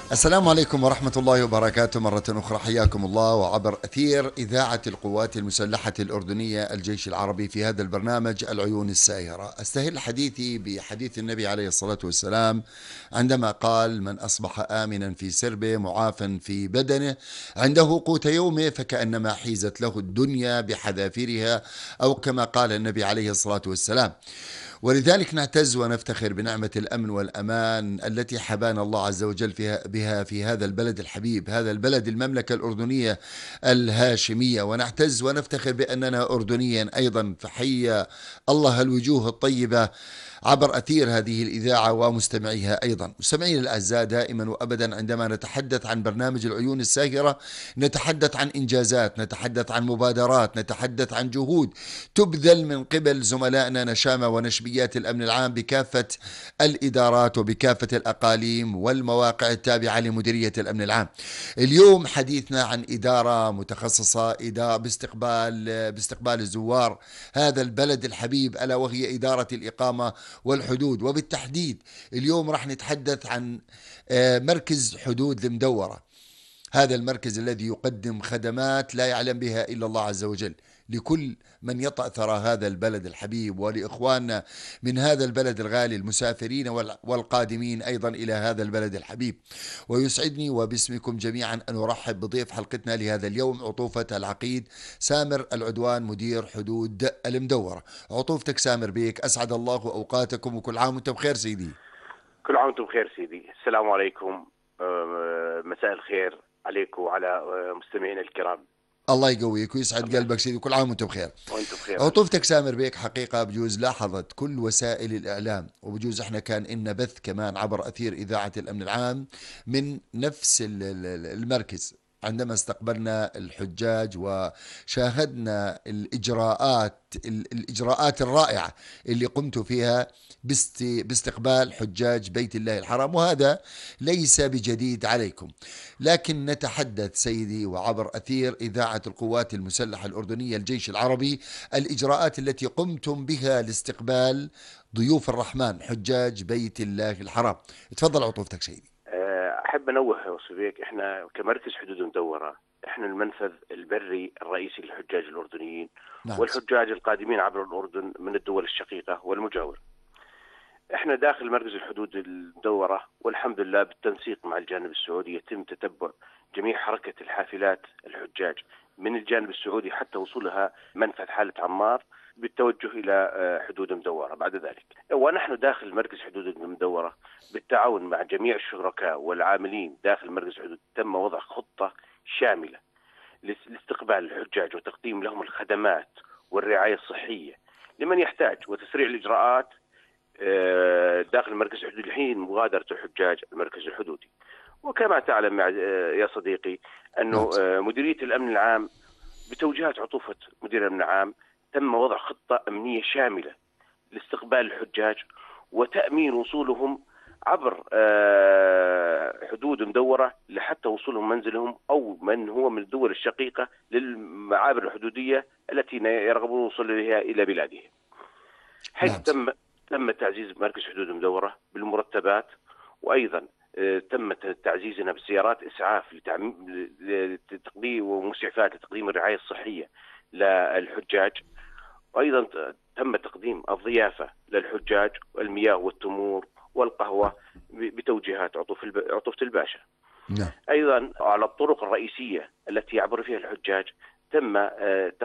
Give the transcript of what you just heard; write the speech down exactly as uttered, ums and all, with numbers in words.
السلام عليكم ورحمة الله وبركاته. مرة أخرى حياكم الله وعبر أثير إذاعة القوات المسلحة الأردنية الجيش العربي في هذا البرنامج العيون السائرة. أستهل حديثي بحديث النبي عليه الصلاة والسلام عندما قال: من أصبح آمنا في سربه معافا في بدنه عنده قوت يومه فكأنما حيزت له الدنيا بحذافيرها، أو كما قال النبي عليه الصلاة والسلام. ولذلك نعتز ونفتخر بنعمة الأمن والأمان التي حبانا الله عز وجل فيها بها في هذا البلد الحبيب، هذا البلد المملكة الأردنية الهاشمية، ونعتز ونفتخر بأننا أردنيا أيضا. فحي الله الوجوه الطيبة عبر أثير هذه الإذاعة ومستمعيها أيضا. مستمعينا الأعزاء، دائما وأبدا عندما نتحدث عن برنامج العيون الساهرة نتحدث عن إنجازات، نتحدث عن مبادرات، نتحدث عن جهود تبذل من قبل زملائنا نشامة ونشبيات الأمن العام بكافة الإدارات وبكافة الأقاليم والمواقع التابعة لمديرية الأمن العام. اليوم حديثنا عن إدارة متخصصة إدارة باستقبال باستقبال الزوار هذا البلد الحبيب، ألا وهي إدارة الإقامة والحدود. وبالتحديد اليوم راح نتحدث عن مركز حدود المدورة، هذا المركز الذي يقدم خدمات لا يعلم بها إلا الله عز وجل لكل من يطأ ثرى هذا البلد الحبيب، ولإخواننا من هذا البلد الغالي المسافرين والقادمين أيضا إلى هذا البلد الحبيب. ويسعدني وباسمكم جميعا أن أرحب بضيف حلقتنا لهذا اليوم، عطوفة العقيد سامر العدوان، مدير حدود المدورة. عطوفتك سامر بيك، أسعد الله أوقاتكم وكل عام وانتم بخير سيدي. كل عام وانتم بخير سيدي. السلام عليكم، مساء الخير عليكم وعلى مستمعينا الكرام. الله يقويك ويسعد قلبك سيدي، كل عام وانتم بخير. وانتم بخير. عطوفتك سامر بيك حقيقة بجوز لاحظت كل وسائل الإعلام، وبجوز احنا كان إن بث كمان عبر أثير إذاعة الأمن العام من نفس المركز عندما استقبلنا الحجاج وشاهدنا الإجراءات الإجراءات الرائعة اللي قمتوا فيها باستقبال حجاج بيت الله الحرام. وهذا ليس بجديد عليكم، لكن نتحدث سيدي وعبر أثير إذاعة القوات المسلحة الأردنية الجيش العربي الإجراءات التي قمتم بها لاستقبال ضيوف الرحمن حجاج بيت الله الحرام. تفضل عطوفتك سيدي. أحب أنوه يا صديق، إحنا كمركز حدود مدورة إحنا المنفذ البري الرئيسي للحجاج الأردنيين. نعم. والحجاج القادمين عبر الأردن من الدول الشقيقة والمجاورة. إحنا داخل مركز الحدود المدورة، والحمد لله بالتنسيق مع الجانب السعودي يتم تتبع جميع حركة الحافلات الحجاج من الجانب السعودي حتى وصولها منفذ حالة عمار بالتوجه إلى حدود المدورة بعد ذلك. ونحن داخل مركز حدود المدورة بالتعاون مع جميع الشركاء والعاملين داخل مركز الحدود تم وضع خطة شاملة لاستقبال الحجاج وتقديم لهم الخدمات والرعاية الصحية لمن يحتاج، وتسريع الإجراءات داخل مركز الحدود الحين مغادرة الحجاج المركز الحدودي. وكما تعلم يا صديقي أنه مديرية الأمن العام بتوجيهات عطوفة مدير الأمن العام تم وضع خطة أمنية شاملة لاستقبال الحجاج وتأمين وصولهم عبر حدود مدورة لحتى وصولهم منزلهم أو من هو من الدول الشقيقة للمعابر الحدودية التي يرغبون الوصول إليها إلى بلادهم. حيث تم تم تعزيز مركز حدود مدورة بالمرتبات، وأيضا تم تعزيزنا بسيارات إسعاف لتقديم ومسعفات لتقديم الرعاية الصحية للحجاج. وأيضا تم تقديم الضيافة للحجاج والمياه والتمور والقهوة بتوجيهات عطوفة الباشا. نعم. أيضا على الطرق الرئيسية التي يعبر فيها الحجاج تم